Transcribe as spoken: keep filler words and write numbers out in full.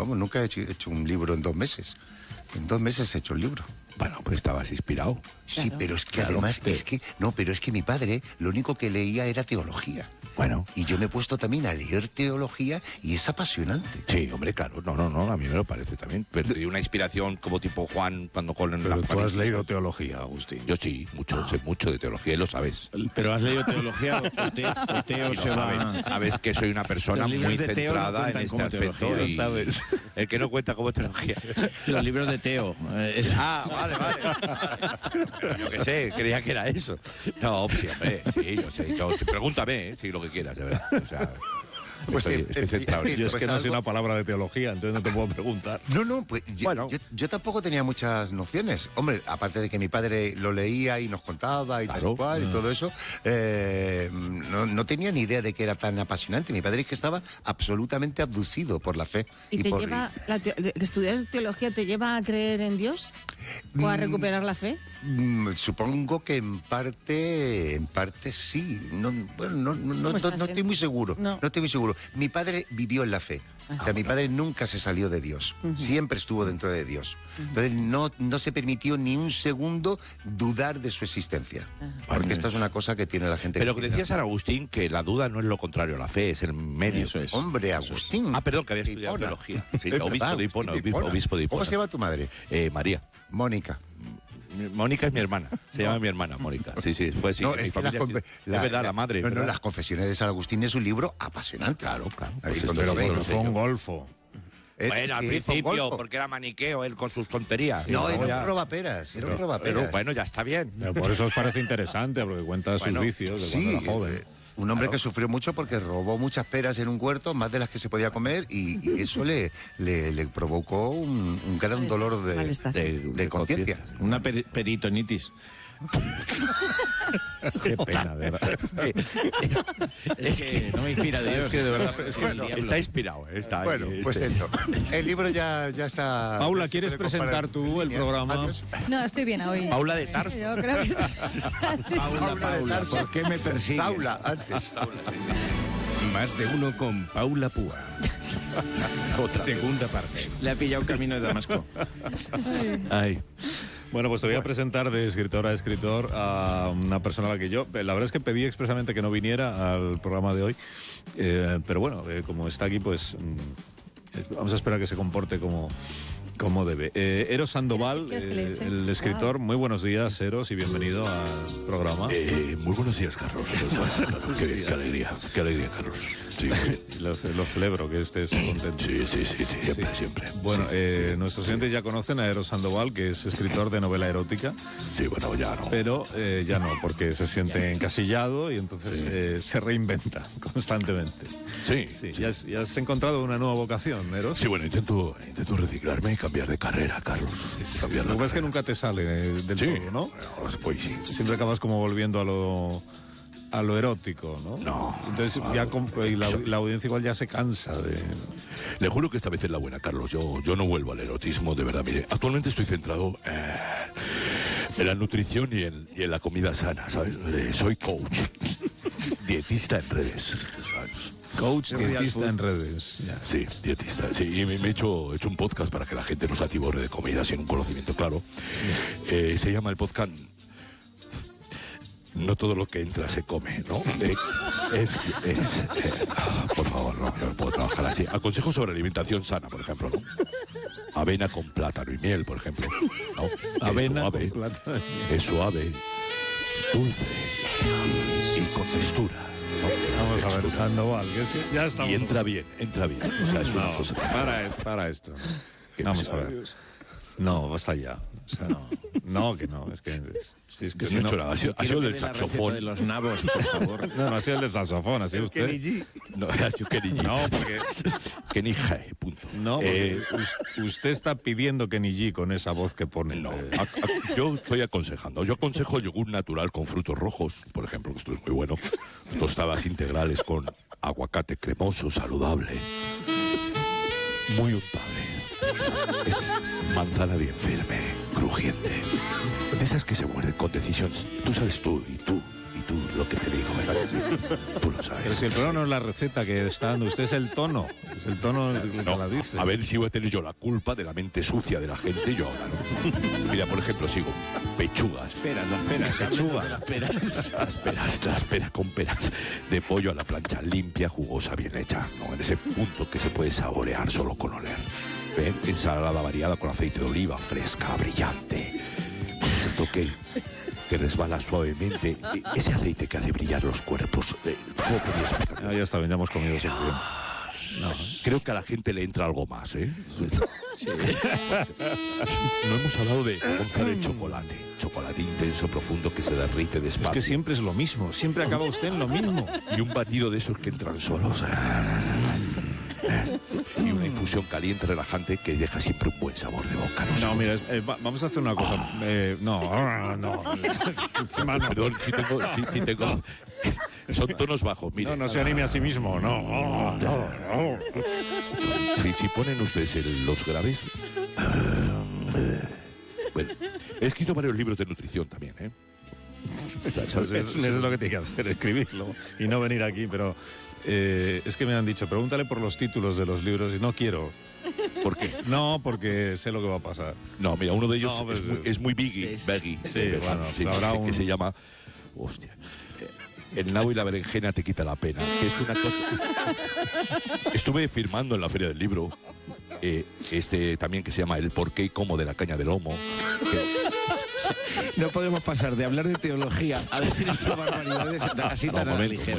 vamos, nunca he hecho, hecho un libro en dos meses. En dos meses he hecho el libro. Bueno, pues estabas inspirado. Sí, Claro. pero es que Claro, además, te- es que, no, pero es que mi padre lo único que leía era teología. Bueno. Y yo me he puesto también a leer teología y es apasionante. Sí, hombre, claro. No, no, no, a mí me lo parece también. Pero te dio una inspiración como tipo Juan cuando con Pero la tú has leído teología, Agustín. Yo sí, mucho, sé mucho de teología y lo sabes. Pero has leído teología o te- o Teo Y lo se va... sabes, sabes que soy una persona Los libros muy de Teo no centrada en cuentan este como aspecto. teología, Y lo sabes. el que no cuenta como teología. Los libros de Teo. eh, es- Ah, vale, vale. Yo qué sé, creía que era eso. No, sí, hombre, sí, yo sé. Yo, pregúntame, eh, sí, lo que quieras, de verdad. O sea, Pues, estoy, eh, estoy eh, centrado. eh, Yo es pues que no sé algo- una palabra de teología, entonces no te puedo preguntar. No, no, pues yo, Bueno. yo, yo tampoco tenía muchas nociones. Hombre, aparte de que mi padre lo leía y nos contaba y tal Claro. y cual y todo eso, eh, no, no tenía ni idea de que era tan apasionante. Mi padre es que estaba absolutamente abducido por la fe. ¿Y te por, lleva, la teo- estudiar teología te lleva a creer en Dios? ¿O a Mm. recuperar la fe? Mm, supongo que en parte, en parte sí. No, bueno, no, no, no, ¿Cómo no- estás, no eh? estoy muy seguro. No. No. estoy muy seguro. Mi padre vivió en la fe. O sea, mi padre nunca se salió de Dios. Siempre estuvo dentro de Dios. Entonces no, no se permitió ni un segundo dudar de su existencia. Porque esta es una cosa que tiene la gente. Pero que que decía San Agustín que la duda no es lo contrario a la fe, es el medio. Eso es. Hombre, Agustín. Ah, perdón, que había estudiado Hipona. teología. Sí, Es obispo verdad, de Hipona, de obispo, obispo de Hipona. ¿Cómo se llama tu madre? Eh, María. Mónica. Mi- Mónica es mi hermana. Se llama mi hermana, Mónica. Sí, sí, pues sí. No, mi es, que familia las sí. confe- Es verdad, la madre. No, no, ¿verdad? las confesiones de San Agustín es un libro apasionante. Claro, claro. Ahí Pues cuando esto lo sí, ves. lo sé Fue un yo. golfo. Eh, Bueno, al sí, fue un principio, golfo. porque era maniqueo él con sus tonterías. Y No, luego era ya- un robaperas. Era un Pero robaperas. bueno, ya está bien. Pero por eso os parece interesante, porque cuenta Bueno, sus vicios de Sí, cuando era joven. eh, un hombre que sufrió mucho porque robó muchas peras en un huerto, más de las que se podía comer, y, y eso le, le, le provocó un, un gran dolor de, Malestar. de, de conciencia. Una peri- peritonitis. Qué pena, de verdad. Es que no me inspira Dios. Es que de verdad es que el diablo. está inspirado. eh, Está ahí, Bueno, pues este. esto. El libro ya, ya está. Paula, ya se ¿quieres puede comprar presentar en tú el línea. programa? Adiós. No, estoy bien hoy. Paula de Tarso. Yo creo que está- Paula de Tarso. ¿por qué me persigues? Saula, antes. Más de uno con Paula Púa. Segunda parte. Le ha pillado un camino de Damasco. Ay. Bueno, pues te voy a presentar de escritor a escritor a una persona a la que yo, la verdad es que pedí expresamente que no viniera al programa de hoy, eh, pero bueno, eh, como está aquí, pues mm, vamos a esperar que se comporte como, como debe. Eh, Eros Sandoval, ¿Quieres que- quieres que le eh, eche? el escritor, muy buenos días, Eros, y bienvenido al programa. Eh, muy buenos días, Carlos. ¿Cómo estás, Carlos? Qué, qué alegría, qué alegría, Carlos. Sí, Lo, lo celebro que estés contento. sí, sí, sí, sí, siempre, Sí. siempre. Bueno, Sí, eh, sí, nuestros sí. oyentes ya conocen a Eros Sandoval, que es escritor de novela erótica, Sí, bueno, ya no. pero eh, ya no, porque se siente encasillado y entonces Sí. eh, se reinventa constantemente. Sí, Sí, sí. Ya, has, ya has encontrado una nueva vocación, Eros. Sí, bueno, intento, intento reciclarme y cambiar de carrera, Carlos. Cambiar la Lo que pasa es que carrera. nunca te sale eh, del Sí, todo, ¿no? bueno, pues sí. Siempre acabas como volviendo a lo a lo erótico, ¿no? No, Entonces no, ya no, com- y la, eso- la audiencia igual ya se cansa de... Le juro que esta vez es la buena, Carlos. Yo, yo no vuelvo al erotismo, de verdad. Mire, actualmente estoy centrado eh, en la nutrición y en, y en la comida sana, ¿sabes? Eh, soy coach, dietista en redes, ¿sabes? Coach, Real dietista food. en redes. Ya. Sí, dietista. Sí, y me, me he, hecho, he hecho un podcast para que la gente no se atiborre de comida sin un conocimiento claro. Eh, se llama el podcast No todo lo que entra se come, ¿no? Eh, es, es eh, por favor, no, yo no puedo trabajar así. Aconsejo sobre alimentación sana, por ejemplo, ¿no? Avena con plátano y miel, por ejemplo. ¿no? Avena es suave, con plátano. es suave, dulce y, y con textura. ¿no? Vamos a ver, Textura. Sandoval, que sí, ya estamos... Y entra bien, entra bien. O sea, es una No, cosa. para, para esto. ¿Qué Vamos pasa? a ver. No, basta ya. O sea, no, no, que no. Es que, si es que Yo si no he no, hecho nada. Ha sido, ha sido el del saxofón. de los nabos, por favor. No, no ha sido el del saxofón, ha sido usted. No, ha sido Kenny G. No, porque, Kenny G, punto. no, porque Eh, us- usted está pidiendo Kenny G con esa voz que pone. No, Eh, a- a- yo estoy aconsejando. Yo aconsejo yogur natural con frutos rojos, por ejemplo, que esto es muy bueno. Tostadas integrales con aguacate cremoso, saludable. Muy untable. Es manzana bien firme, crujiente. De esas que se muerden con decisión. Tú sabes tú, y tú, y tú, lo que te digo, ¿verdad que sí? Tú lo sabes. Pero si el problema no es la receta que está dando, usted es el tono. Es el tono el que No, la dice. a ver si voy a tener yo la culpa de la mente sucia de la gente, yo ahora no. Mira, por ejemplo, sigo. Pechugas. Peras, las peras. Pechuga. Las peras. Las peras, las peras con peras de pollo a la plancha, limpia, jugosa, bien hecha, ¿no? En ese punto que se puede saborear solo con oler. ¿Ven? Ensalada variada con aceite de oliva, fresca, brillante. Con ese toque que resbala suavemente. Ese aceite que hace brillar los cuerpos. Eh, ¿Cómo podría explicarlo? Ah, ya está, ya hemos comido suficiente. No, creo que a la gente le entra algo más, ¿eh? Sí. No hemos hablado de onza de chocolate. Chocolate intenso, profundo, que se derrite Es despacio. que siempre es lo mismo, siempre acaba usted en lo mismo. Y un batido de esos que entran solos. Y una infusión caliente, relajante, que deja siempre un buen sabor de boca. No, No, mira, es- eh, va- vamos a hacer una cosa. Eh, no, ah, no. Encima no. Perdón, si tengo, si, si tengo... Son tonos bajos, mire. No, no se anime a sí mismo, no. no, no. Si, si ponen ustedes el- los graves... Bueno, he escrito varios libros de nutrición también, ¿eh? Pues es, es lo que tiene que hacer, escribirlo y no venir aquí, pero eh, es que me han dicho, pregúntale por los títulos de los libros y no quiero. ¿Por qué? No, porque sé lo que va a pasar. No, mira, uno de ellos No, pues, es, muy, es muy biggy, sí, baggy, sí, es bueno, sí, habrá que un- se llama... Hostia. El nabo y la berenjena te quita la pena, que es una cosa... Estuve firmando en la Feria del Libro, eh, este también que se llama El porqué y cómo de la caña de lomo. que- No podemos pasar de hablar de teología a decir estas barbaridades así No, tan a la momento, ligera.